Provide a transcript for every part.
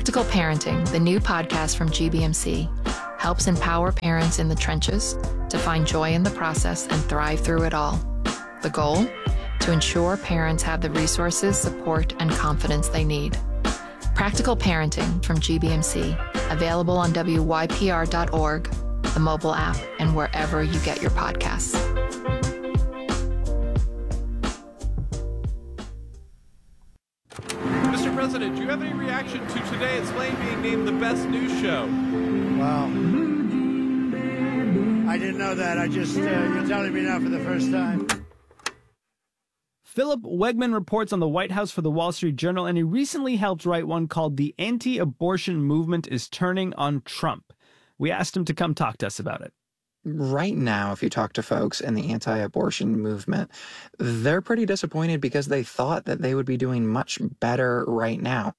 Practical Parenting, the new podcast from GBMC, helps empower parents in the trenches to find joy in the process and thrive through it all. The goal? To ensure parents have the resources, support, and confidence they need. Practical Parenting from GBMC, available on WYPR.org, the mobile app, and wherever you get your podcasts. Mr. President, do you have any reaction to Today Explained being named the best news show? Wow. I didn't know that. You're telling me now for the first time. Philip Wegman reports on the White House for the Wall Street Journal, and he recently helped write one called The Anti-Abortion Movement is Turning on Trump. We asked him to come talk to us about it. Right now, if you talk to folks in the anti-abortion movement, they're pretty disappointed because they thought that they would be doing much better right now.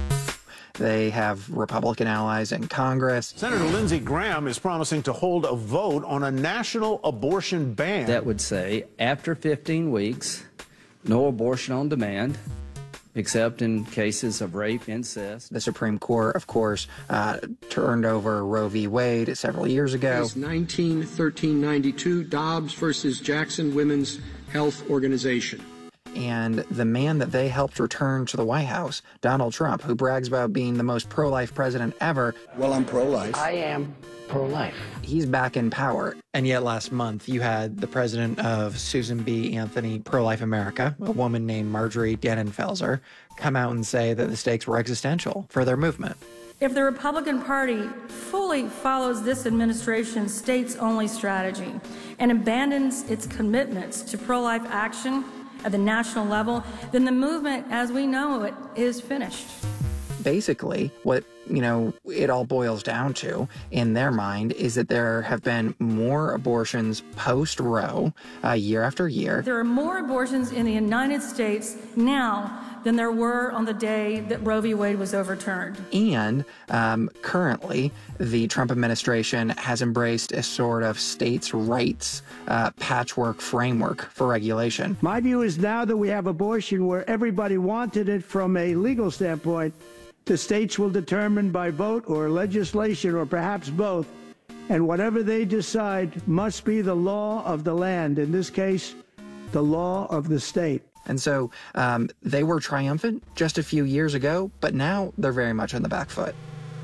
They have Republican allies in Congress. Senator Lindsey Graham is promising to hold a vote on a national abortion ban. That would say after 15 weeks, no abortion on demand, except in cases of rape, incest. The Supreme Court, of course, turned over Roe v. Wade several years ago. Case 19-1392, Dobbs versus Jackson Women's Health Organization. And the man that they helped return to the White House, Donald Trump, who brags about being the most pro-life president ever. Well, I'm pro-life. I am pro-life. He's back in power. And yet last month, you had the president of Susan B. Anthony Pro-Life America, a woman named Marjorie Dannenfelser, come out and say that the stakes were existential for their movement. If the Republican Party fully follows this administration's states-only strategy and abandons its commitments to pro-life action at the national level, then the movement as we know it is finished. Basically, what, it all boils down to in their mind is that there have been more abortions post-Roe year after year. There are more abortions in the United States now than there were on the day that Roe v. Wade was overturned. And currently, the Trump administration has embraced a sort of states' rights patchwork framework for regulation. My view is now that we have abortion where everybody wanted it from a legal standpoint, the states will determine by vote or legislation or perhaps both, and whatever they decide must be the law of the land, in this case, the law of the state. And so they were triumphant just a few years ago, but now they're very much on the back foot.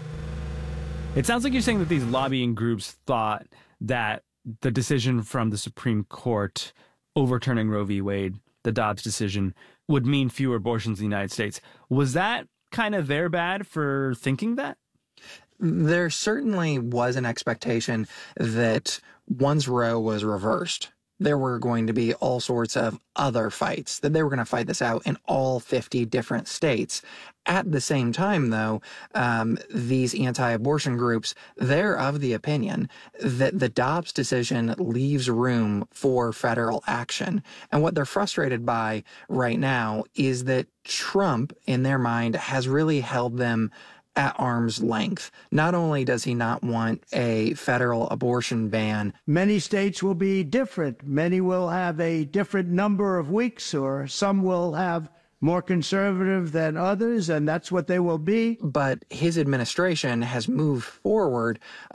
It sounds like you're saying that these lobbying groups thought that the decision from the Supreme Court overturning Roe v. Wade, the Dobbs decision, would mean fewer abortions in the United States. Was that kind of their bad for thinking that? There certainly was an expectation that once Roe was reversed, there were going to be all sorts of other fights, that they were going to fight this out in all 50 different states. At the same time, though, these anti-abortion groups, they're of the opinion that the Dobbs decision leaves room for federal action. And what they're frustrated by right now is that Trump, in their mind, has really held them at arm's length. Not only does he not want a federal abortion ban. Many states will be different. Many will have a different number of weeks, or some will have more conservative than others, and that's what they will be. But his administration has moved forward,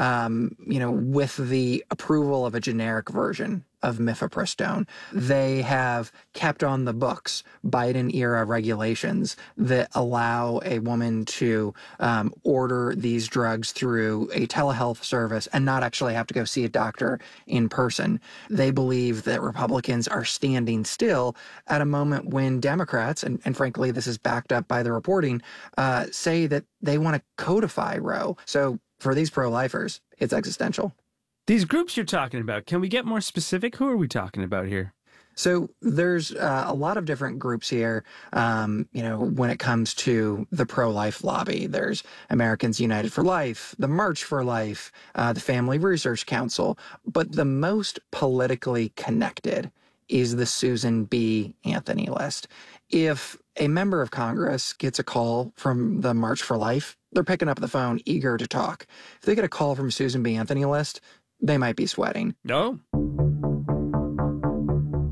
with the approval of a generic version of mifepristone. They have kept on the books Biden-era regulations that allow a woman to order these drugs through a telehealth service and not actually have to go see a doctor in person. They believe that Republicans are standing still at a moment when Democrats, and frankly this is backed up by the reporting, say that they want to codify Roe. So for these pro-lifers, it's existential. These groups you're talking about, can we get more specific? Who are we talking about here? So there's a lot of different groups here, when it comes to the pro-life lobby. There's Americans United for Life, the March for Life, the Family Research Council. But the most politically connected is the Susan B. Anthony list. If a member of Congress gets a call from the March for Life, they're picking up the phone, eager to talk. If they get a call from Susan B. Anthony list, they might be sweating. No.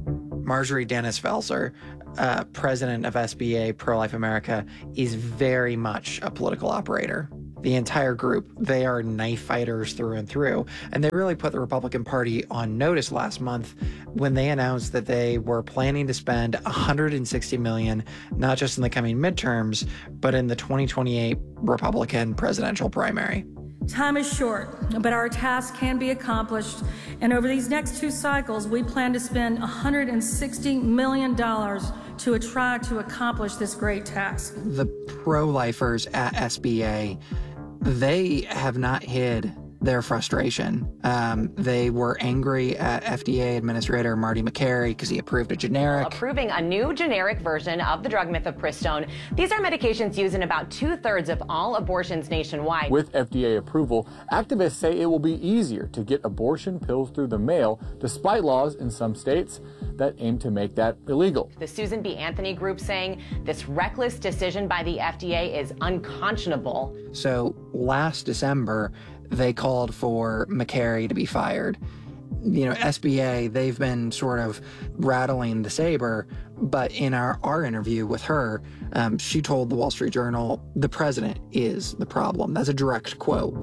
Marjorie Dennis Velser, president of SBA Pro-Life America, is very much a political operator. The entire group, they are knife fighters through and through. And they really put the Republican Party on notice last month when they announced that they were planning to spend $160 million, not just in the coming midterms, but in the 2028 Republican presidential primary. Time is short, but our task can be accomplished. And over these next 2 cycles, we plan to spend $160 million to try to accomplish this great task. The pro-lifers at SBA, they have not hid their frustration. They were angry at FDA Administrator Marty Makary because he approved a generic. Approving a new generic version of the drug mifepristone. These are medications used in about 2/3 of all abortions nationwide. With FDA approval, activists say it will be easier to get abortion pills through the mail, despite laws in some states that aim to make that illegal. The Susan B. Anthony group saying this reckless decision by the FDA is unconscionable. So last December, they called for Makary to be fired. You know, SBA, they've been sort of rattling the saber, but in our interview with her, she told the Wall Street Journal, the president is the problem. That's a direct quote.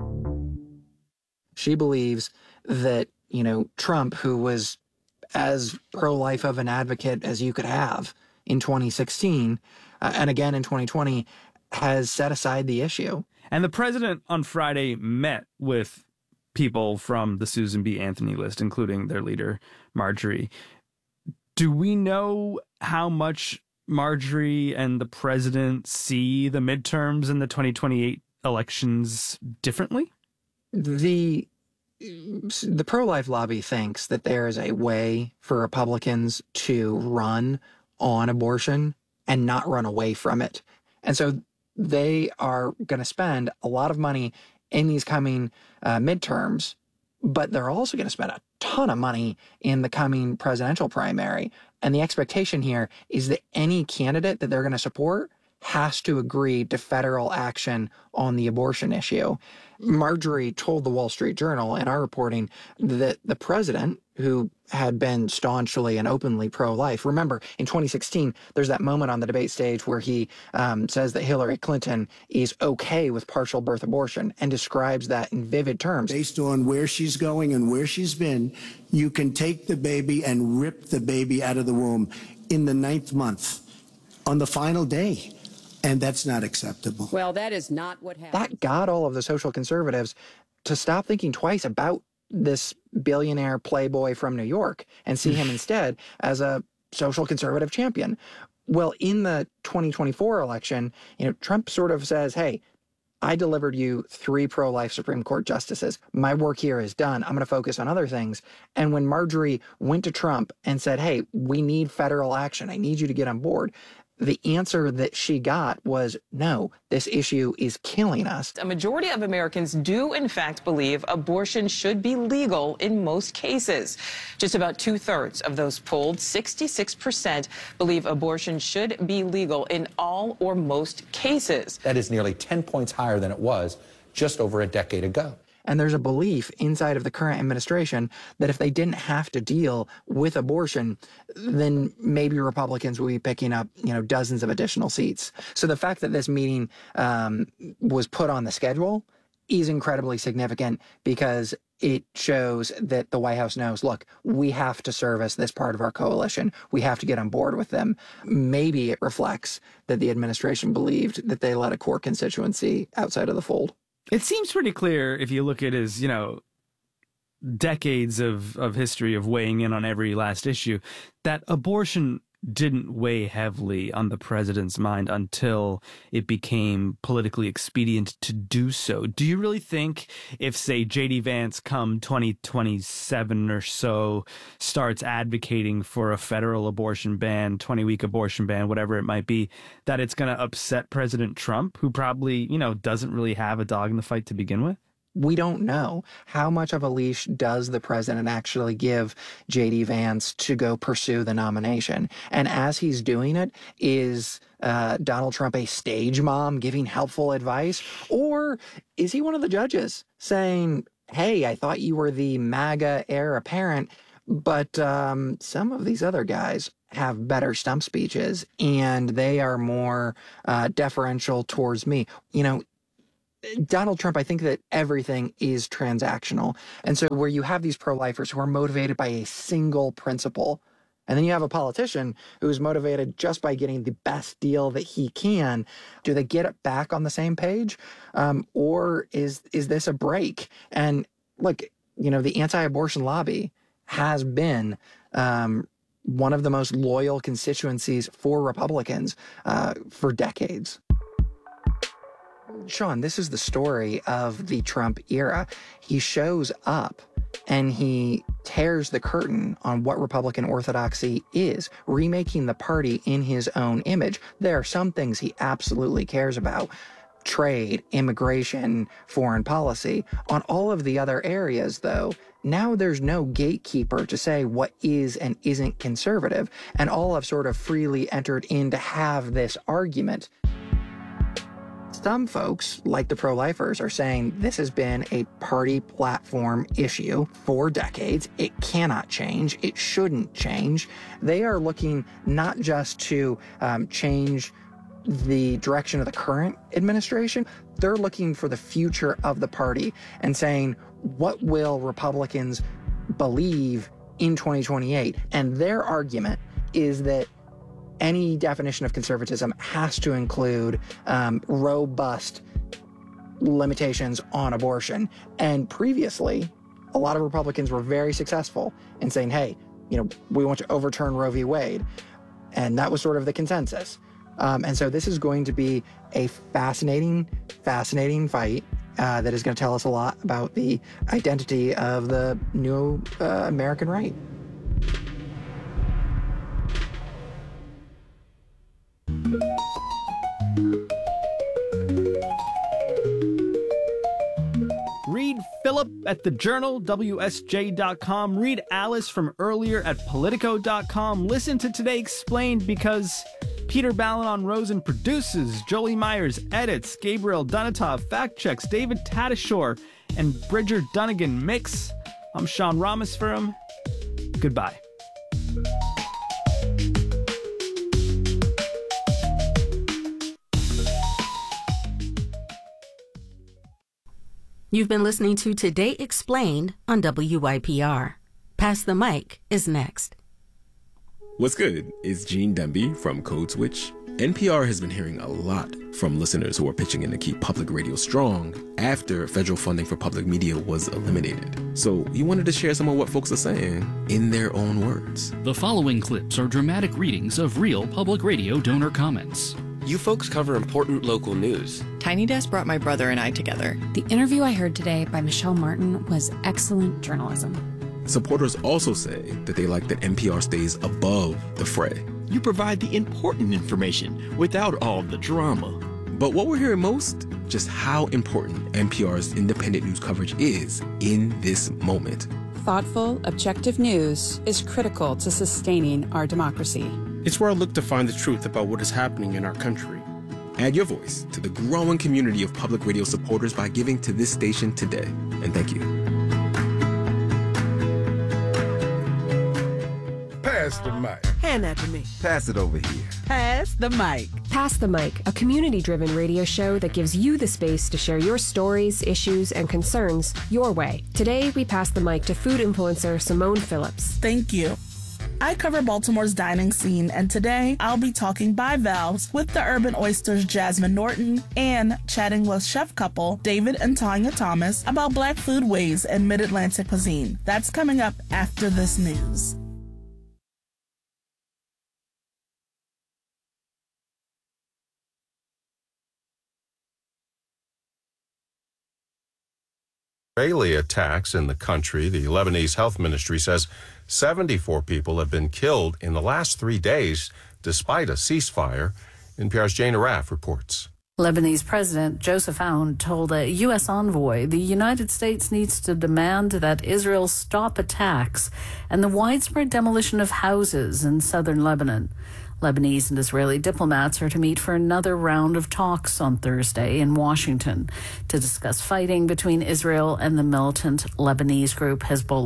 She believes that, you know, Trump, who was as pro-life of an advocate as you could have in 2016, and again in 2020, has set aside the issue. And the president on Friday met with people from the Susan B. Anthony list, including their leader, Marjorie. Do we know how much Marjorie and the president see the midterms and the 2028 elections differently? The pro-life lobby thinks that there is a way for Republicans to run on abortion and not run away from it. And so they are going to spend a lot of money in these coming midterms, but they're also going to spend a ton of money in the coming presidential primary. And the expectation here is that any candidate that they're going to support has to agree to federal action on the abortion issue. Marjorie told the Wall Street Journal in our reporting that the president, who had been staunchly and openly pro-life, remember, in 2016, there's that moment on the debate stage where he says that Hillary Clinton is okay with partial birth abortion and describes that in vivid terms. Based on where she's going and where she's been, you can take the baby and rip the baby out of the womb in the 9th month on the final day. And that's not acceptable. Well, that is not what happened. That got all of the social conservatives to stop thinking twice about this billionaire playboy from New York and see him instead as a social conservative champion. Well, in the 2024 election, you know, Trump sort of says, hey, I delivered you 3 pro-life Supreme Court justices. My work here is done. I'm going to focus on other things. And when Marjorie went to Trump and said, hey, we need federal action, I need you to get on board, the answer that she got was, no, this issue is killing us. A majority of Americans do, in fact, believe abortion should be legal in most cases. Just about 2/3 of those polled, 66%, believe abortion should be legal in all or most cases. That is nearly 10 points higher than it was just over a decade ago. And there's a belief inside of the current administration that if they didn't have to deal with abortion, then maybe Republicans will be picking up, you know, dozens of additional seats. So the fact that this meeting was put on the schedule is incredibly significant because it shows that the White House knows, look, we have to service this part of our coalition. We have to get on board with them. Maybe it reflects that the administration believed that they let a core constituency outside of the fold. It seems pretty clear if you look at his, you know, decades of history of weighing in on every last issue, that abortion didn't weigh heavily on the president's mind until it became politically expedient to do so. Do you really think if, say, J.D. Vance come 2027 or so starts advocating for a federal abortion ban, 20-week abortion ban, whatever it might be, that it's going to upset President Trump, who probably, you know, doesn't really have a dog in the fight to begin with? We don't know how much of a leash does the president actually give J.D. Vance to go pursue the nomination. And as he's doing it, is Donald Trump a stage mom giving helpful advice? Or is he one of the judges saying, hey, I thought you were the MAGA heir apparent, But some of these other guys have better stump speeches, and they are more deferential towards me. You know, Donald Trump, I think that everything is transactional. And so where you have these pro-lifers who are motivated by a single principle, and then you have a politician who's motivated just by getting the best deal that he can, do they get it back on the same page? Or is this a break? And look, you know, the anti-abortion lobby has been one of the most loyal constituencies for Republicans for decades. Sean, this is the story of the Trump era. He shows up and he tears the curtain on what Republican orthodoxy is, remaking the party in his own image. There are some things he absolutely cares about: trade, immigration, foreign policy. On all of the other areas, though, now there's no gatekeeper to say what is and isn't conservative, and all have sort of freely entered in to have this argument. Some folks, like the pro-lifers, are saying this has been a party platform issue for decades. It cannot change. It shouldn't change. They are looking not just to change the direction of the current administration. They're looking for the future of the party and saying, what will Republicans believe in 2028? And their argument is that any definition of conservatism has to include robust limitations on abortion. And previously, a lot of Republicans were very successful in saying, hey, you know, we want to overturn Roe v. Wade. And that was sort of the consensus. And so this is going to be a fascinating fight that is going to tell us a lot about the identity of the new American right. Read Philip at the Journal, WSJ.com. Read Alice from earlier at Politico.com. Listen to Today Explained because Peter Balanon Rosen produces, Jolie Myers edits, Gabriel Donatov fact checks, David Tadashore and Bridger Dunnigan mix. I'm Sean Rameswaram. Goodbye. You've been listening to Today Explained on WYPR. Pass the Mic is next. What's good? It's Gene Demby from Code Switch. NPR has been hearing a lot from listeners who are pitching in to keep public radio strong after federal funding for public media was eliminated. So you wanted to share some of what folks are saying in their own words. The following clips are dramatic readings of real public radio donor comments. You folks cover important local news. Tiny Desk brought my brother and I together. The interview I heard today by Michelle Martin was excellent journalism. Supporters also say that they like that NPR stays above the fray. You provide the important information without all the drama. But what we're hearing most, just how important NPR's independent news coverage is in this moment. Thoughtful, objective news is critical to sustaining our democracy. It's where I look to find the truth about what is happening in our country. Add your voice to the growing community of public radio supporters by giving to this station today. And thank you. Pass the mic. Hand that to me. Pass it over here. Pass the mic. Pass the Mic, a community-driven radio show that gives you the space to share your stories, issues, and concerns your way. Today, we pass the mic to food influencer Simone Phillips. Thank you. I cover Baltimore's dining scene, and today I'll be talking bivalves with the Urban Oysters' Jasmine Norton and chatting with chef couple David and Tanya Thomas about Black foodways and Mid-Atlantic cuisine. That's coming up after this news. Israeli attacks in the country. The Lebanese Health Ministry says 74 people have been killed in the last 3 days, despite a ceasefire. NPR's Jane Araf reports. Lebanese President Joseph Aoun told a U.S. envoy the United States needs to demand that Israel stop attacks and the widespread demolition of houses in southern Lebanon. Lebanese and Israeli diplomats are to meet for another round of talks on Thursday in Washington to discuss fighting between Israel and the militant Lebanese group Hezbollah.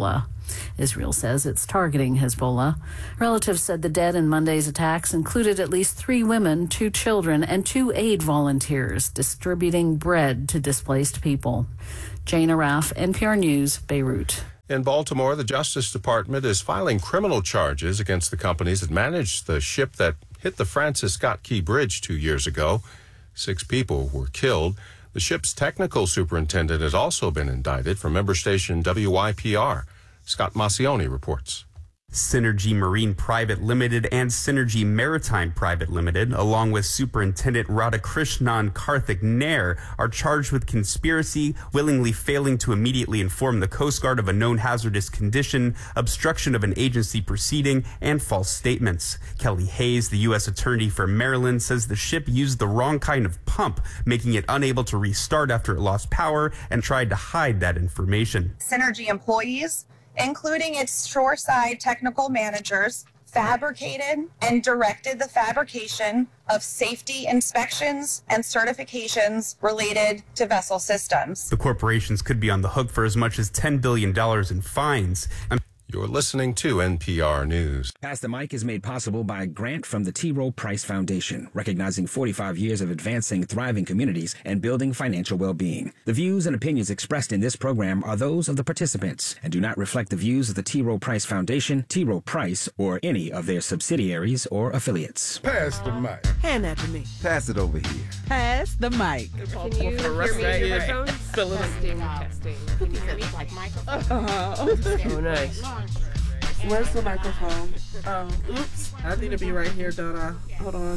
Israel says it's targeting Hezbollah. Relatives said the dead in Monday's attacks included at least 3 women, 2 children, and 2 aid volunteers distributing bread to displaced people. Jane Araf, NPR News, Beirut. In Baltimore, the Justice Department is filing criminal charges against the companies that managed the ship that hit the Francis Scott Key Bridge 2 years ago. 6 people were killed. The ship's technical superintendent has also been indicted for member station WYPR. Scott Massioni reports. Synergy Marine Private Limited and Synergy Maritime Private Limited, along with Superintendent Radhakrishnan Karthik Nair, are charged with conspiracy, willingly failing to immediately inform the Coast Guard of a known hazardous condition, obstruction of an agency proceeding, and false statements. Kelly Hayes, the U.S. Attorney for Maryland, says the ship used the wrong kind of pump, making it unable to restart after it lost power, and tried to hide that information. Synergy employees, including its shoreside technical managers, fabricated and directed the fabrication of safety inspections and certifications related to vessel systems. The corporations could be on the hook for as much as $10 billion in fines. You're listening to NPR News. Pass the Mic is made possible by a grant from the T. Rowe Price Foundation, recognizing 45 years of advancing thriving communities and building financial well-being. The views and opinions expressed in this program are those of the participants and do not reflect the views of the T. Rowe Price Foundation, T. Rowe Price, or any of their subsidiaries or affiliates. Pass the mic. Hand that to me. Pass it over here. Pass the mic. Can you hear me? Testing. Can you hear me? Like microphone. Oh, nice. Where's the microphone? Oh, oops. I need to be right here, don't I? Hold on.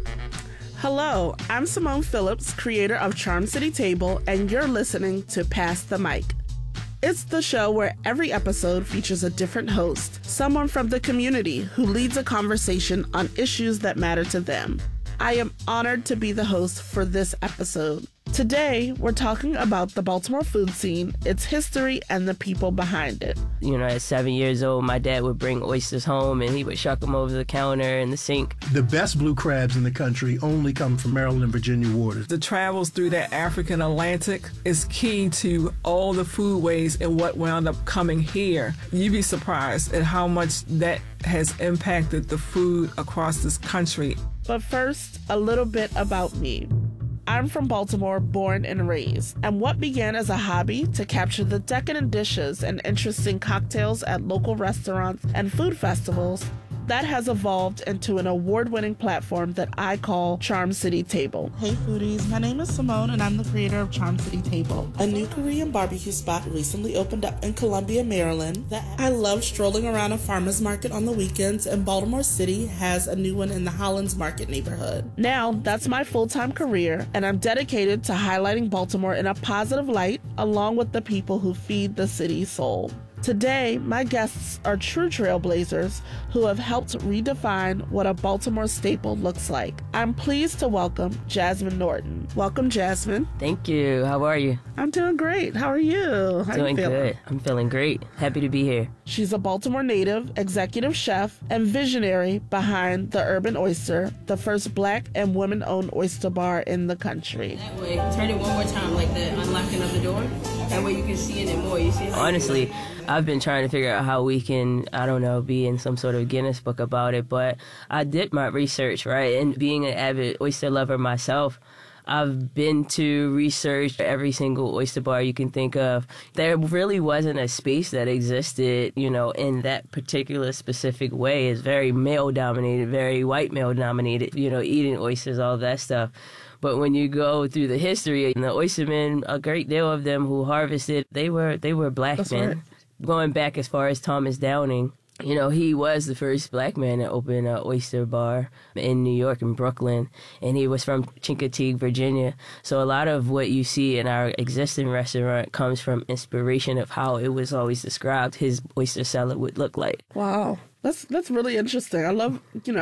Hello, I'm Simone Phillips, creator of Charm City Table, and you're listening to Pass the Mic. It's the show where every episode features a different host, someone from the community who leads a conversation on issues that matter to them. I am honored to be the host for this episode. Today, we're talking about the Baltimore food scene, its history, and the people behind it. You know, at 7 years old, my dad would bring oysters home and he would shuck them over the counter in the sink. The best blue crabs in the country only come from Maryland and Virginia waters. The travels through that African Atlantic is key to all the foodways and what wound up coming here. You'd be surprised at how much that has impacted the food across this country. But first, a little bit about me. I'm from Baltimore, born and raised, and what began as a hobby to capture the decadent dishes and interesting cocktails at local restaurants and food festivals, that has evolved into an award-winning platform that I call Charm City Table. Hey foodies, my name is Simone and I'm the creator of Charm City Table. A new Korean barbecue spot recently opened up in Columbia, Maryland. I love strolling around a farmer's market on the weekends, and Baltimore City has a new one in the Hollins Market neighborhood. Now, that's my full-time career, and I'm dedicated to highlighting Baltimore in a positive light, along with the people who feed the city's soul. Today, my guests are true trailblazers who have helped redefine what a Baltimore staple looks like. I'm pleased to welcome Jasmine Norton. Welcome, Jasmine. Thank you. How are you? I'm doing great. How are you? How doing you feeling? Good. I'm feeling great. Happy to be here. She's a Baltimore native, executive chef, and visionary behind the Urban Oyster, the first Black and women-owned oyster bar in the country. That way, turn it one more time, like the unlocking of the door. That way you can see in it more. You see? Honestly, I've been trying to figure out how we can, be in some sort of Guinness book about it, but I did my research, right? And being an avid oyster lover myself, I've been to research every single oyster bar you can think of. There really wasn't a space that existed, in that particular specific way. It's very male-dominated, very white male-dominated, eating oysters, all that stuff. But when you go through the history, the oystermen, a great deal of them who harvested, they were Black That's men. Right. Going back as far as Thomas Downing, he was the first Black man to open an oyster bar in New York and Brooklyn, and he was from Chincoteague, Virginia. So a lot of what you see in our existing restaurant comes from inspiration of how it was always described his oyster salad would look like. Wow. That's really interesting. I love,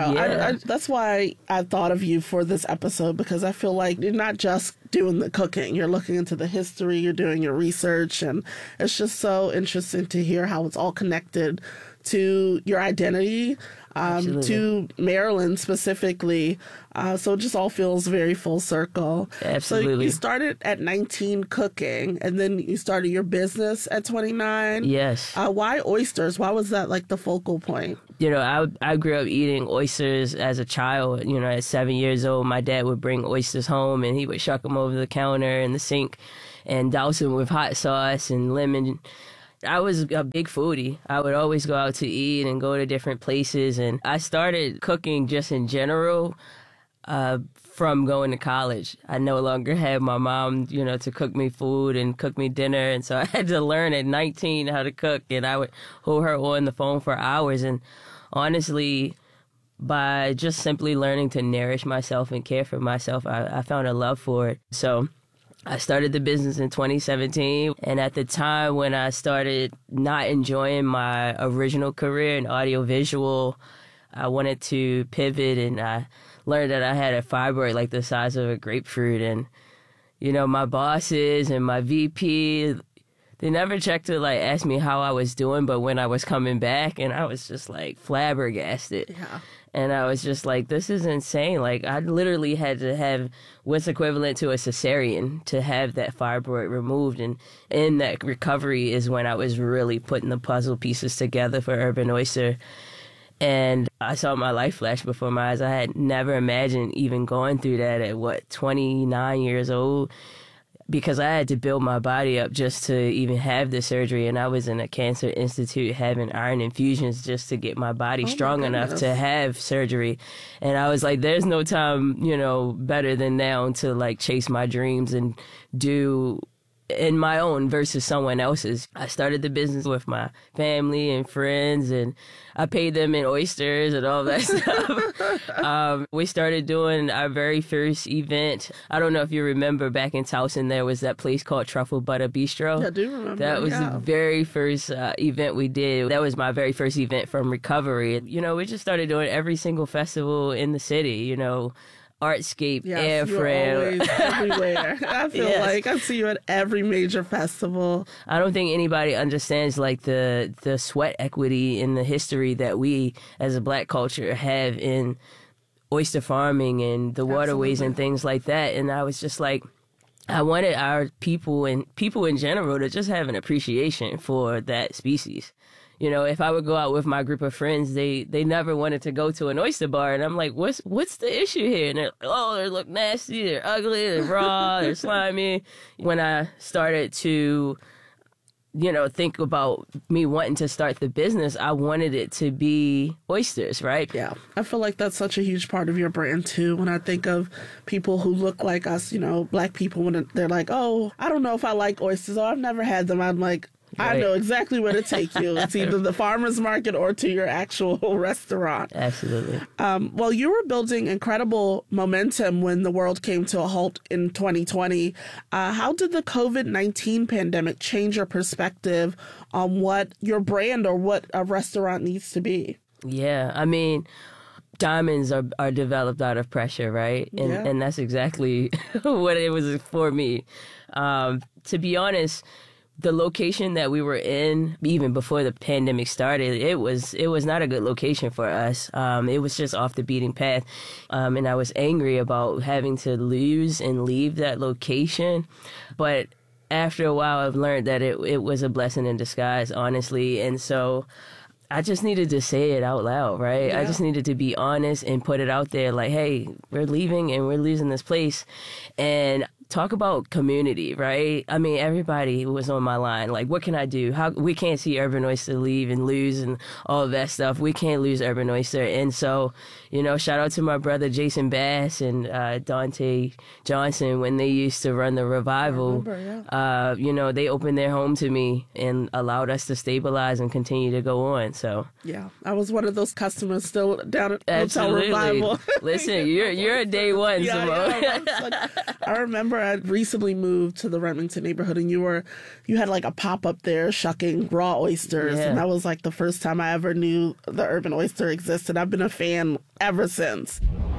I that's why I thought of you for this episode, because I feel like you're not just doing the cooking. You're looking into the history, you're doing your research, and it's just so interesting to hear how it's all connected to your identity. to Maryland specifically. So it just all feels very full circle. Absolutely. So you started at 19 cooking, and then you started your business at 29. Yes. Why oysters? Why was that like the focal point? You know, I grew up eating oysters as a child. You know, at 7 years old, my dad would bring oysters home, and he would shuck them over the counter in the sink and douse them with hot sauce and lemon. I was a big foodie. I would always go out to eat and go to different places. And I started cooking just in general from going to college. I no longer had my mom, you know, to cook me food and cook me dinner. And so I had to learn at 19 how to cook. And I would hold her on the phone for hours. And honestly, by just simply learning to nourish myself and care for myself, I found a love for it. So I started the business in 2017, and at the time when I started not enjoying my original career in audiovisual, I wanted to pivot, and I learned that I had a fibroid like the size of a grapefruit. And, you know, my bosses and my VP, they never checked to, like, ask me how I was doing, but when I was coming back, and I was just, like, flabbergasted. Yeah. And I was just like, this is insane. Like, I literally had to have what's equivalent to a cesarean to have that fibroid removed. And in that recovery is when I was really putting the puzzle pieces together for Urban Oyster. And I saw my life flash before my eyes. I had never imagined even going through that at, 29 years old? Because I had to build my body up just to even have the surgery. And I was in a cancer institute having iron infusions just to get my body strong enough to have surgery. And I was like, there's no time, you know, better than now to, like, chase my dreams and do in my own versus someone else's. I started the business with my family and friends, and I paid them in oysters and all that stuff. We started doing our very first event. I don't know if you remember, back in Towson, there was that place called Truffle Butter Bistro. I do remember. That was the very first event we did. That was my very first event from recovery. You know, we just started doing every single festival in the city, you know, Artscape, Airframe. You're always everywhere. I feel like I see you at every major festival. I don't think anybody understands, like, the sweat equity in the history that we as a Black culture have in oyster farming and the waterways and things like that. And I was just like, I wanted our people and people in general to just have an appreciation for that species. You know, if I would go out with my group of friends, they never wanted to go to an oyster bar. And I'm like, what's the issue here? And they're like, oh, they look nasty, they're ugly, they're raw, they're slimy. When I started to, you know, think about me wanting to start the business, I wanted it to be oysters, right? Yeah. I feel like that's such a huge part of your brand, too. When I think of people who look like us, you know, Black people, when they're like, oh, I don't know if I like oysters, or I've never had them, I'm like, I know exactly where to take you. It's either the farmer's market or to your actual restaurant. Absolutely. Well, you were building incredible momentum when the world came to a halt in 2020. How did the COVID-19 pandemic change your perspective on what your brand or what a restaurant needs to be? Yeah, I mean, diamonds are developed out of pressure, right? And that's exactly what it was for me. To be honest, the location that we were in, even before the pandemic started, it was not a good location for us. It was just off the beaten path. And I was angry about having to lose and leave that location. But after a while, I've learned that it was a blessing in disguise, honestly. And so I just needed to say it out loud, right? Yeah. I just needed to be honest and put it out there like, hey, we're leaving and we're losing this place. And talk about community, right? I mean, everybody was on my line. Like, what can I do? We can't see Urban Oyster leave and lose and all of that stuff. We can't lose Urban Oyster. And so, you know, shout out to my brother Jason Bass and Dante Johnson when they used to run the Revival. I remember, you know, they opened their home to me and allowed us to stabilize and continue to go on. So yeah, I was one of those customers still down at Hotel Revival. Listen, you're a day one, Simone. Yeah, I remember I recently moved to the Remington neighborhood, and you had like a pop-up there shucking raw oysters, and that was like the first time I ever knew the Urban Oyster existed. I've been a fan ever since.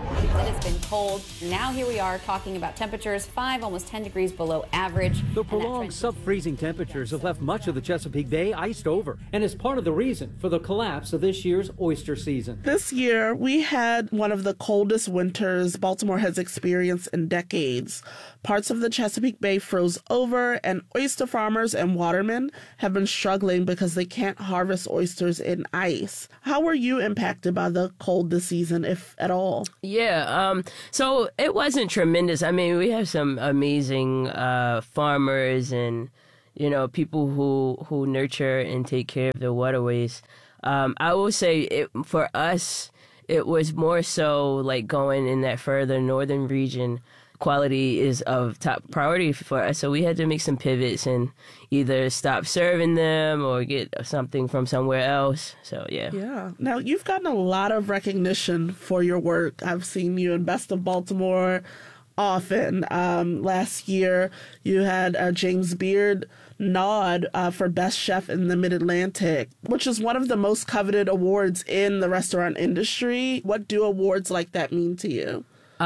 It has been cold. Now here we are talking about temperatures 5, almost 10 degrees below average. The prolonged sub-freezing temperatures have left much of the Chesapeake Bay iced over and is part of the reason for the collapse of this year's oyster season. This year, we had one of the coldest winters Baltimore has experienced in decades. Parts of the Chesapeake Bay froze over, and oyster farmers and watermen have been struggling because they can't harvest oysters in ice. How were you impacted by the cold this season, if at all? Yeah, so it wasn't tremendous. I mean, we have some amazing farmers and, you know, people who nurture and take care of the waterways. I will say for us, it was more so like going in that further northern region. Quality is of top priority for us, so we had to make some pivots and either stop serving them or get something from somewhere else. So yeah. Now you've gotten a lot of recognition for your work. I've seen you in Best of Baltimore often. Last year you had James Beard nod for Best Chef in the Mid-Atlantic, which is one of the most coveted awards in the restaurant industry. What do awards like that mean to you?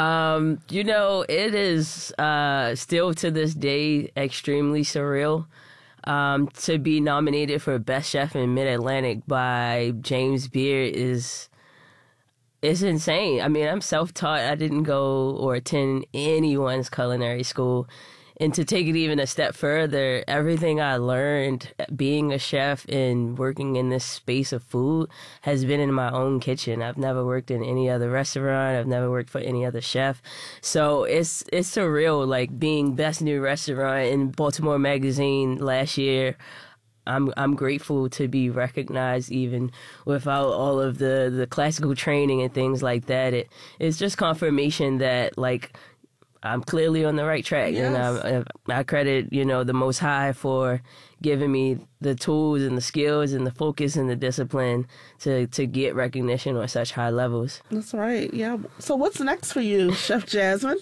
You know, it is still to this day extremely surreal to be nominated for Best Chef in Mid-Atlantic by James Beard is insane. I mean, I'm self-taught. I didn't go or attend anyone's culinary school. And to take it even a step further, everything I learned being a chef and working in this space of food has been in my own kitchen. I've never worked in any other restaurant. I've never worked for any other chef. So it's surreal, like being Best New Restaurant in Baltimore Magazine last year. I'm grateful to be recognized even without all of the classical training and things like that. It's just confirmation that, like, I'm clearly on the right track. Yes. And I credit, you know, the Most High for giving me the tools and the skills and the focus and the discipline to get recognition on such high levels. That's right. Yeah. So what's next for you, Chef Jasmine?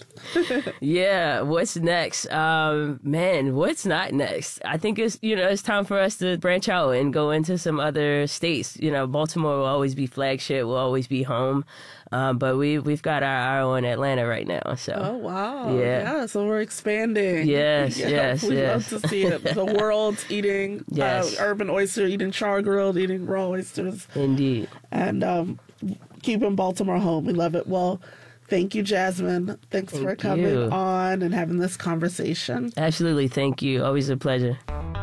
Yeah. What's next? Man, what's not next? I think it's time for us to branch out and go into some other states. You know, Baltimore will always be flagship, will always be home. But we've got our eye on Atlanta right now. So. Oh, wow. Yeah. So we're expanding. Yes, yes. We'd love to see it. The world's eating urban oyster, eating char grilled, eating raw oysters. Indeed. And keeping Baltimore home. We love it. Well, thank you, Jasmine. Thanks for coming on and having this conversation. Absolutely. Thank you. Always a pleasure.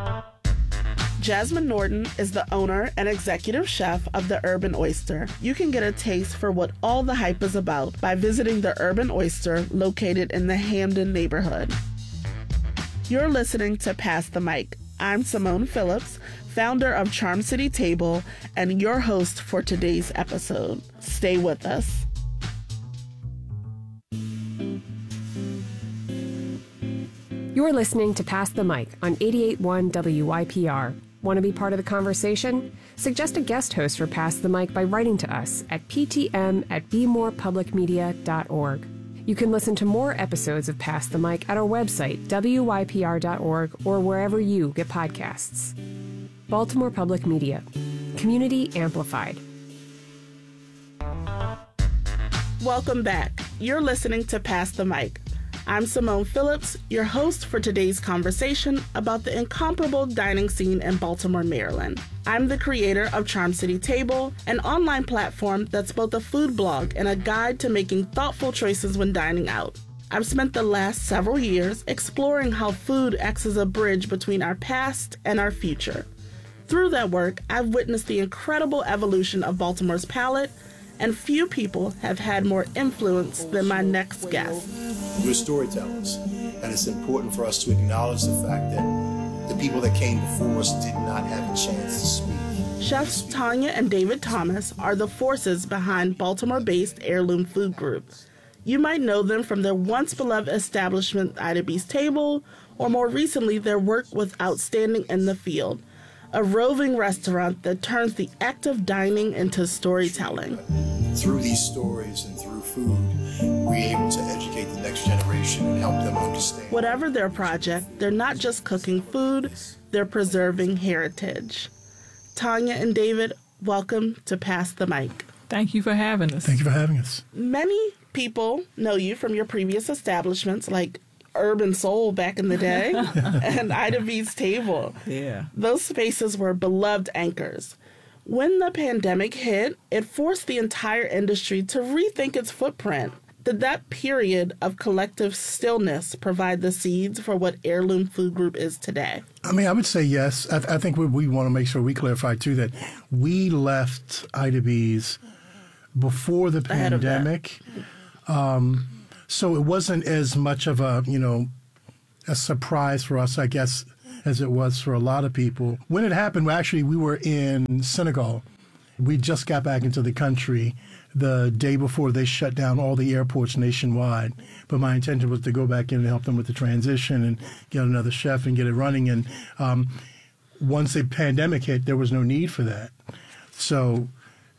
Jasmine Norton is the owner and executive chef of the Urban Oyster. You can get a taste for what all the hype is about by visiting the Urban Oyster located in the Hamden neighborhood. You're listening to Pass the Mic. I'm Simone Phillips, founder of Charm City Table and your host for today's episode. Stay with us. You're listening to Pass the Mic on 88.1 WYPR. Want to be part of the conversation? Suggest a guest host for Pass the Mic by writing to us at ptm@bemorepublicmedia.org. You can listen to more episodes of Pass the Mic at our website, wypr.org, or wherever you get podcasts. Baltimore Public Media. Community amplified. Welcome back. You're listening to Pass the Mic. I'm Simone Phillips, your host for today's conversation about the incomparable dining scene in Baltimore, Maryland. I'm the creator of Charm City Table, an online platform that's both a food blog and a guide to making thoughtful choices when dining out. I've spent the last several years exploring how food acts as a bridge between our past and our future. Through that work, I've witnessed the incredible evolution of Baltimore's palate, and few people have had more influence than my next guest. We're storytellers, and it's important for us to acknowledge the fact that the people that came before us did not have a chance to speak. Chefs Tanya and David Thomas are the forces behind Baltimore-based Heirloom Food Group. You might know them from their once-beloved establishment, Ida B's Table, or more recently, their work with Outstanding in the Field, a roving restaurant that turns the act of dining into storytelling. Through these stories and through food, we're able to educate the next generation and help them understand. Whatever their project, they're not just cooking food, they're preserving heritage. Tanya and David, welcome to Pass the Mic. Thank you for having us. Thank you for having us. Many people know you from your previous establishments like Urban Soul back in the day and Ida B's Table. Yeah. Those spaces were beloved anchors. When the pandemic hit, it forced the entire industry to rethink its footprint. Did that period of collective stillness provide the seeds for what Heirloom Food Group is today? I mean, I would say yes. I think we want to make sure we clarify, too, that we left Ida B's before the pandemic. So it wasn't as much of a surprise for us, I guess, as it was for a lot of people. When it happened, we were in Senegal. We just got back into the country the day before they shut down all the airports nationwide. But my intention was to go back in and help them with the transition and get another chef and get it running. And once the pandemic hit, there was no need for that. So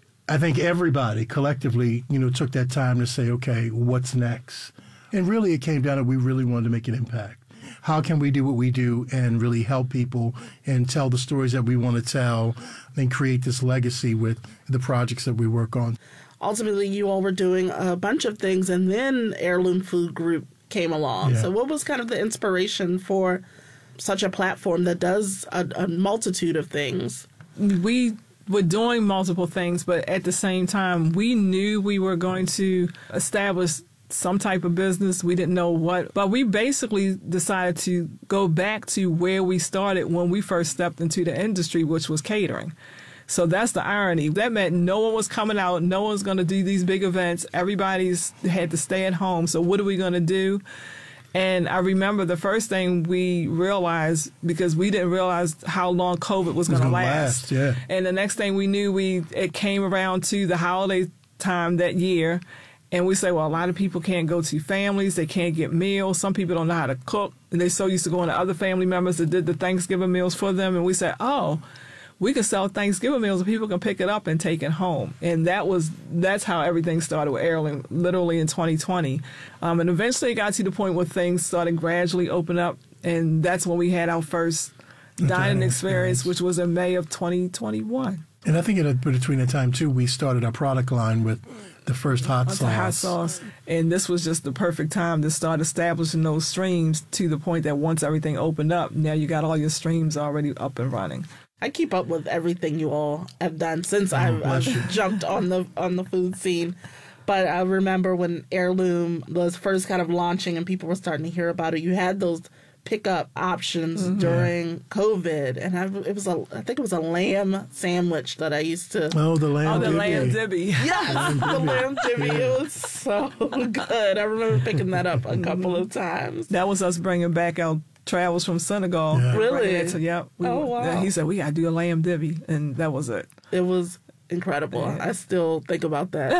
I think everybody collectively, took that time to say, okay, what's next? And really it came down to we really wanted to make an impact. How can we do what we do and really help people and tell the stories that we want to tell and create this legacy with the projects that we work on? Ultimately, you all were doing a bunch of things, and then Heirloom Food Group came along. Yeah. So what was kind of the inspiration for such a platform that does a multitude of things? We were doing multiple things, but at the same time, we knew we were going to establish some type of business. We didn't know what, but we basically decided to go back to where we started when we first stepped into the industry, which was catering. So that's the irony. That meant no one was coming out. No one's going to do these big events. Everybody's had to stay at home. So what are we going to do? And I remember the first thing we realized, because we didn't realize how long COVID was going to last. Yeah. And the next thing we knew, it came around to the holiday time that year. And we say, well, a lot of people can't go to families. They can't get meals. Some people don't know how to cook. And they're so used to going to other family members that did the Thanksgiving meals for them. And we said, oh, we could sell Thanksgiving meals and people can pick it up and take it home. And that's how everything started with Heirloom, literally in 2020. And eventually it got to the point where things started gradually open up. And that's when we had our first dining experience, which was in May of 2021. And I think between that time, too, we started our product line with the first hot sauce. And this was just the perfect time to start establishing those streams to the point that once everything opened up, now you got all your streams already up and running. I keep up with everything you all have done since I've jumped on the food scene. But I remember when Heirloom was first kind of launching and people were starting to hear about it, you had those pickup options during COVID, and I think it was a lamb sandwich that I used to. Oh, the lamb dibby. Yes, the lamb dibby. It was so good. I remember picking that up a couple of times. That was us bringing back our travels from Senegal. Yeah. Really? Wow. He said we gotta do a lamb dibby, and that was it. It was incredible. Yeah. I still think about that.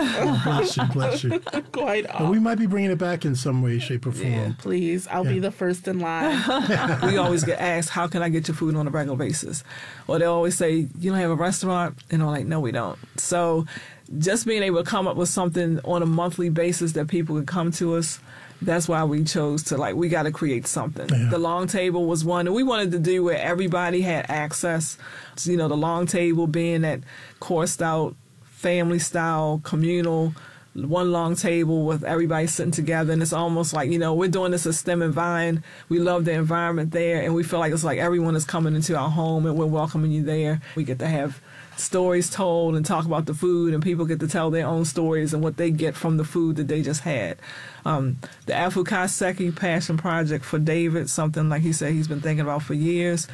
Bless you. Quite often. Well, we might be bringing it back in some way, shape, or form. Yeah, please. I'll be the first in line. We always get asked, how can I get your food on a regular basis? Or they always say, you don't have a restaurant? And I'm like, no, we don't. So just being able to come up with something on a monthly basis that people could come to us, that's why we chose to, we got to create something. Yeah. The long table was one, and we wanted to do where everybody had access. So, the long table being that coursed out, family style, communal, one long table with everybody sitting together. And it's almost like, we're doing this at Stem and Vine. We love the environment there, and we feel like it's like everyone is coming into our home, and we're welcoming you there. We get to have stories told and talk about the food, and people get to tell their own stories and what they get from the food that they just had. The Afu Kaseki Passion Project for David, something like he said he's been thinking about for years.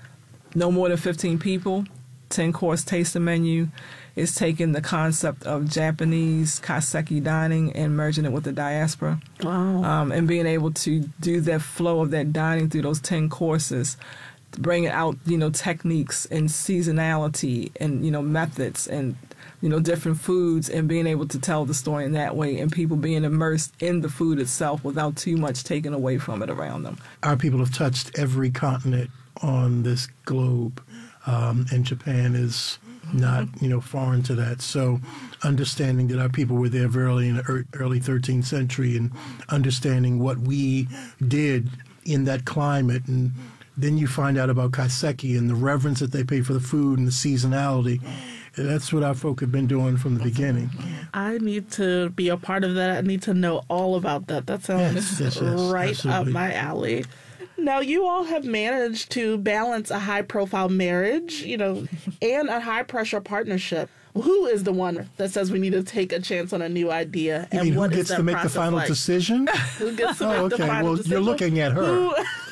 No more than 15 people, 10-course tasting menu. Is taking the concept of Japanese kaseki dining and merging it with the diaspora. Wow. And being able to do that flow of that dining through those 10 courses, bringing out, techniques and seasonality and, methods and, different foods, and being able to tell the story in that way, and people being immersed in the food itself without too much taken away from it around them. Our people have touched every continent on this globe, and Japan is not, foreign to that. So understanding that our people were there very early in the early 13th century, and understanding what we did in that climate, and then you find out about kaseki and the reverence that they pay for the food and the seasonality. That's what our folk have been doing from the beginning. I need to be a part of that. I need to know all about that. That sounds right absolutely. up my alley. Now, you all have managed to balance a high-profile marriage, and a high-pressure partnership. Who is the one that says we need to take a chance on a new idea? You and mean what who gets is to that make the process final like? decision? Who gets to make the final decision? You're looking at her.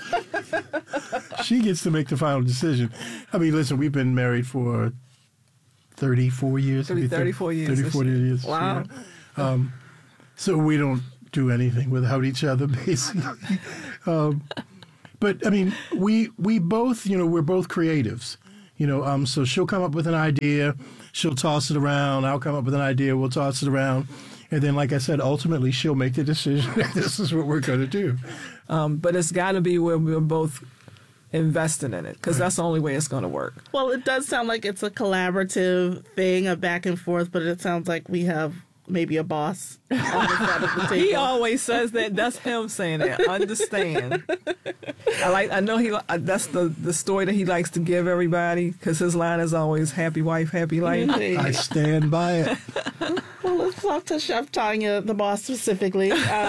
She gets to make the final decision. I mean, listen, we've been married for 34 years. 34 years. 34 years. Wow. Yeah. So we don't do anything without each other, basically. But, I mean, we both, we're both creatives. So she'll come up with an idea, she'll toss it around, I'll come up with an idea, we'll toss it around. And then, like I said, ultimately she'll make the decision that this is what we're going to do. But it's got to be where we're both invested in it, because that's the only way it's going to work. Well, it does sound like it's a collaborative thing, a back and forth, but it sounds like we have maybe a boss on the side of the table. He always says that. That's him saying that. Understand. I know that's the story that he likes to give everybody, because his line is always "Happy wife, happy life." I stand by it. Well, let's talk to Chef Tanya, the boss specifically.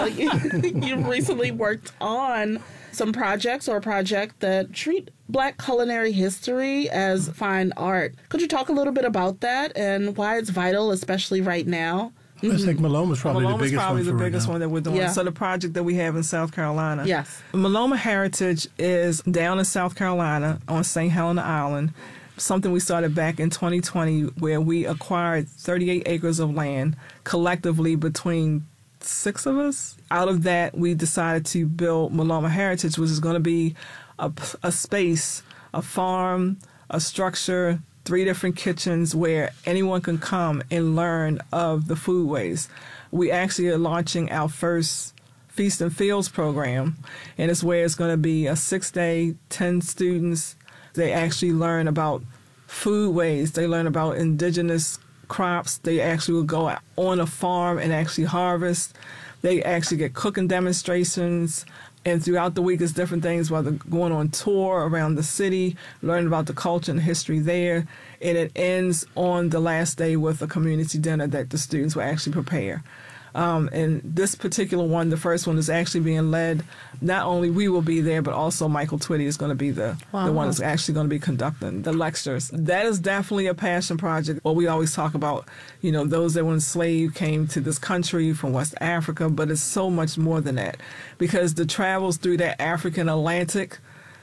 You've recently worked on some projects or a project that treat Black culinary history as fine art. Could you talk a little bit about that and why it's vital, especially right now? I think Maloma's probably the biggest one that we're doing. Yeah. So the project that we have in South Carolina. Yes. Maloma Heritage is down in South Carolina on St. Helena Island, something we started back in 2020 where we acquired 38 acres of land collectively between 6 of us. Out of that, we decided to build Maloma Heritage, which is going to be a space, a farm, a structure, 3 different kitchens where anyone can come and learn of the foodways. We actually are launching our first Feast and Fields program, and it's where it's going to be a 6-day, 10 students. They actually learn about foodways. They learn about indigenous crops. They actually will go on a farm and actually harvest. They actually get cooking demonstrations. And throughout the week, it's different things, whether going on tour around the city, learning about the culture and history there. And it ends on the last day with a community dinner that the students will actually prepare. And this particular one, the first one, is actually being led. Not only we will be there, but also Michael Twitty is going to be the one that's actually going to be conducting the lectures. That is definitely a passion project. Well, we always talk about, those that were enslaved came to this country from West Africa, but it's so much more than that, because the travels through that African Atlantic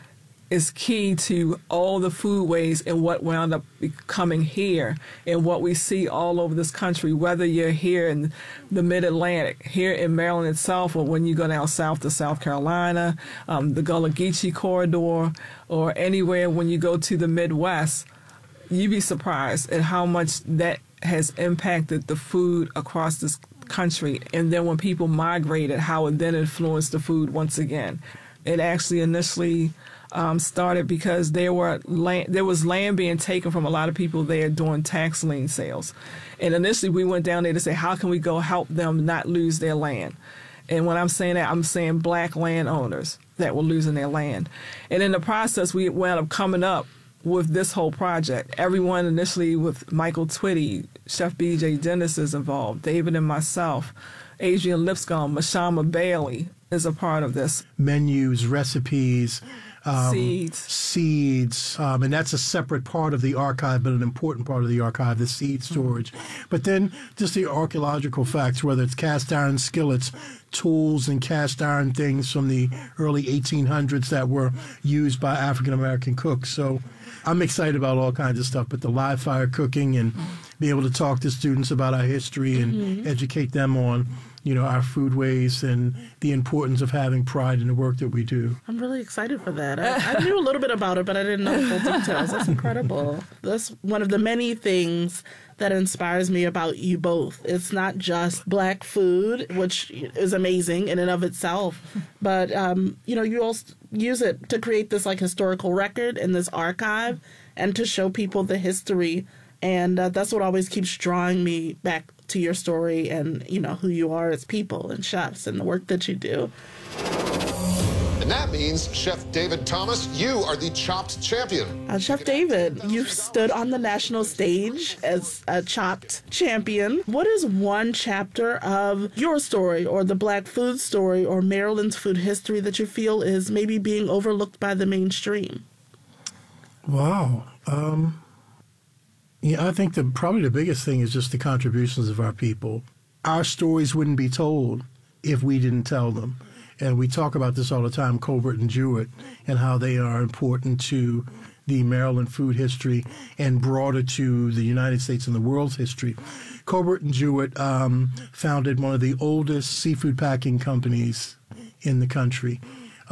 is key to all the foodways and what wound up becoming here and what we see all over this country, whether you're here in the Mid-Atlantic, here in Maryland itself, or when you go down south to South Carolina, the Gullah Geechee corridor, or anywhere when you go to the Midwest. You'd be surprised at how much that has impacted the food across this country. And then when people migrated, how it then influenced the food once again. It actually initially started because there was land being taken from a lot of people there doing tax lien sales. And initially we went down there to say, how can we go help them not lose their land? And when I'm saying that, I'm saying Black landowners that were losing their land. And in the process, we wound up coming up with this whole project. Everyone initially with Michael Twitty, Chef B.J. Dennis is involved, David and myself, Adrian Lipscomb, Mashama Bailey is a part of this. Menus, recipes, seeds, and that's a separate part of the archive, but an important part of the archive, the seed storage. But then just the archaeological facts, whether it's cast iron skillets, tools and cast iron things from the early 1800s that were used by African-American cooks. So I'm excited about all kinds of stuff, but the live fire cooking and be able to talk to students about our history and educate them on our foodways and the importance of having pride in the work that we do. I'm really excited for that. I knew a little bit about it, but I didn't know the full details. That's incredible. That's one of the many things that inspires me about you both. It's not just Black food, which is amazing in and of itself, but, you also use it to create this historical record in this archive and to show people the history. And that's what always keeps drawing me back to your story and, who you are as people and chefs and the work that you do. The Napa that means, Chef David Thomas, you are the Chopped champion. Chef David, you've stood on the national stage as a Chopped champion. What is one chapter of your story or the Black food story or Maryland's food history that you feel is maybe being overlooked by the mainstream? Wow. I think probably the biggest thing is just the contributions of our people. Our stories wouldn't be told if we didn't tell them. And we talk about this all the time, Colbert and Jewett, and how they are important to the Maryland food history and broader to the United States and the world's history. Colbert and Jewett founded one of the oldest seafood packing companies in the country.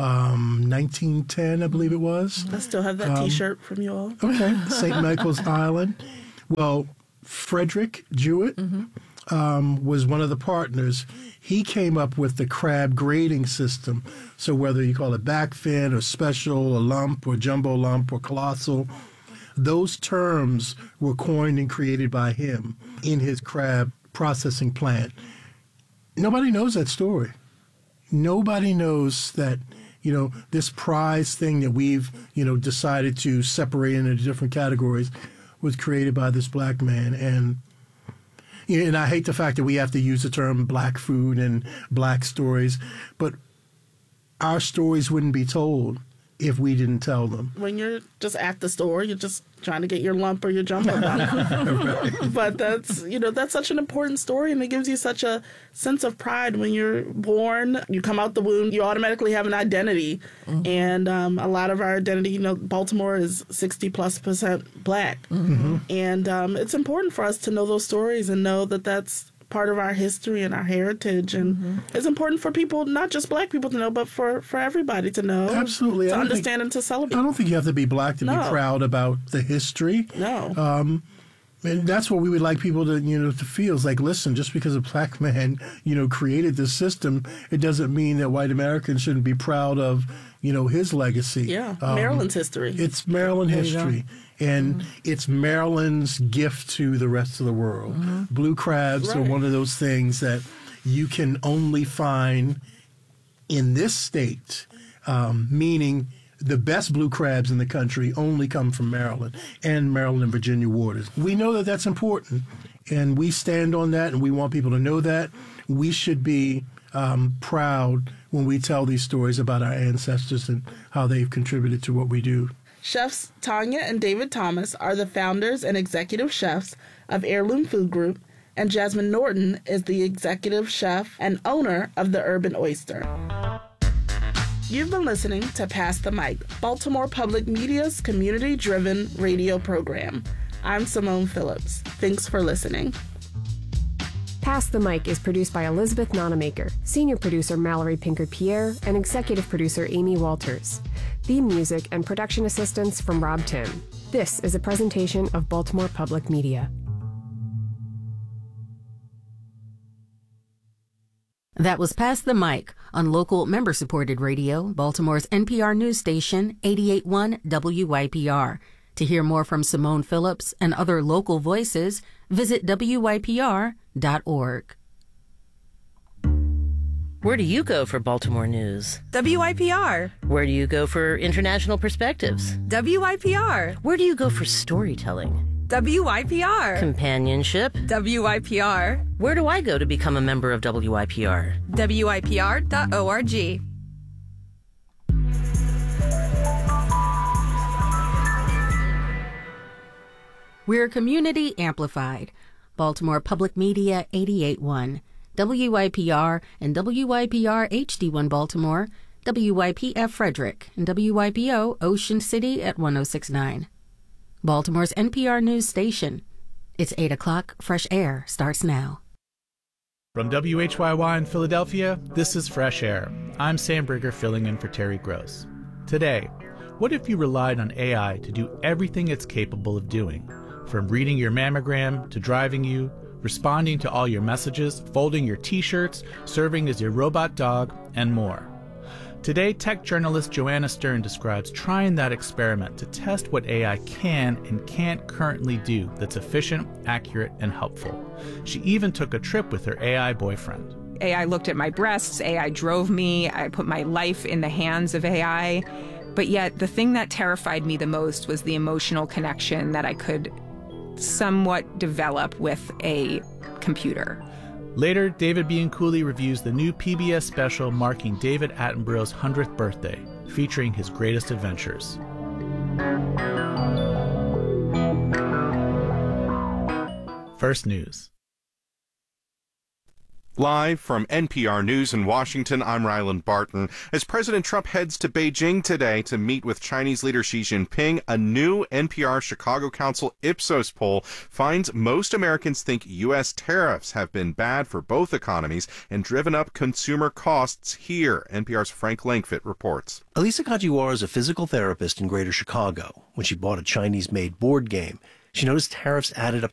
1910, I believe it was. I still have that T-shirt from you all. Okay, St. Michael's Island. Well, Frederick Jewett was one of the partners. He came up with the crab grading system. So whether you call it backfin or special or lump or jumbo lump or colossal, those terms were coined and created by him in his crab processing plant. Nobody knows that story. Nobody knows that, this prize thing that we've, decided to separate into different categories was created by this Black man. And I hate the fact that we have to use the term Black food and Black stories, but our stories wouldn't be told if we didn't tell them. When you're just at the store, you're just trying to get your lump or your jumbo lump. Right. But that's such an important story, and it gives you such a sense of pride. When you're born, you come out the womb, you automatically have an identity. Mm-hmm. And a lot of our identity, Baltimore is 60+% Black. Mm-hmm. And it's important for us to know those stories and know that that's part of our history and our heritage, and it's important for people, not just Black people to know, but for everybody to know. Absolutely. To understand and to celebrate. I don't think you have to be Black to be proud about the history. No. And that's what we would like people to, to feel. It's like, listen, just because a Black man, created this system, it doesn't mean that white Americans shouldn't be proud of, his legacy. Yeah, Maryland's history. It's Maryland history. And it's Maryland's gift to the rest of the world. Mm-hmm. Blue crabs are one of those things that you can only find in this state, meaning the best blue crabs in the country only come from Maryland and Maryland and Virginia waters. We know that that's important, and we stand on that, and we want people to know that. We should be proud when we tell these stories about our ancestors and how they've contributed to what we do. Chefs Tanya and David Thomas are the founders and executive chefs of Heirloom Food Group, and Jasmine Norton is the executive chef and owner of the Urban Oyster. You've been listening to Pass the Mic, Baltimore Public Media's community-driven radio program. I'm Simone Phillips. Thanks for listening. Pass the Mic is produced by Elizabeth Nonamaker, senior producer Mallory Pinkard-Pierre, and executive producer Amy Walters. Theme music and production assistance from Rob Tim. This is a presentation of Baltimore Public Media. That was Pass the Mic on local member-supported radio, Baltimore's NPR news station, 88.1 WYPR. To hear more from Simone Phillips and other local voices, visit WYPR.org. Where do you go for Baltimore news? WYPR. Where do you go for international perspectives? WYPR. Where do you go for storytelling? WYPR. Companionship? WYPR. Where do I go to become a member of WYPR? WYPR.org. We're community amplified. Baltimore Public Media 88.1. WYPR and WYPR HD1 Baltimore, WYPF Frederick, and WYPO Ocean City at 106.9. Baltimore's NPR news station. It's 8 o'clock. Fresh Air starts now. From WHYY in Philadelphia, this is Fresh Air. I'm Sam Brigger filling in for Terry Gross. Today, what if you relied on AI to do everything it's capable of doing? From reading your mammogram to driving you, responding to all your messages, folding your t-shirts, serving as your robot dog, and more. Today, tech journalist Joanna Stern describes trying that experiment to test what AI can and can't currently do that's efficient, accurate, and helpful. She even took a trip with her AI boyfriend. AI looked at my breasts, AI drove me, I put my life in the hands of AI. But yet, the thing that terrified me the most was the emotional connection that I could somewhat develop with a computer. Later, David Bianculli reviews the new PBS special marking David Attenborough's 100th birthday, featuring his greatest adventures. First News. Live from NPR News in Washington, I'm Ryland Barton. As President Trump heads to Beijing today to meet with Chinese leader Xi Jinping, a new NPR Chicago Council Ipsos poll finds most Americans think U.S. tariffs have been bad for both economies and driven up consumer costs here. NPR's Frank Langfitt reports. Elisa Kajiwara is a physical therapist in Greater Chicago. When she bought a Chinese-made board game, she noticed tariffs added up